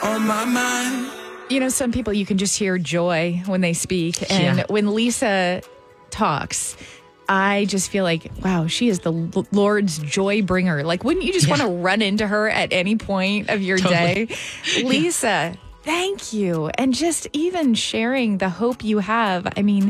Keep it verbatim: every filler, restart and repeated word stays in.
on my mind. You know, some people, you can just hear joy when they speak. And Yeah. when Lisa talks, I just feel like, wow, she is the L- Lord's joy bringer. Like, wouldn't you just Yeah. want to run into her at any point of your Totally. day? Lisa, thank you. And just even sharing the hope you have. I mean,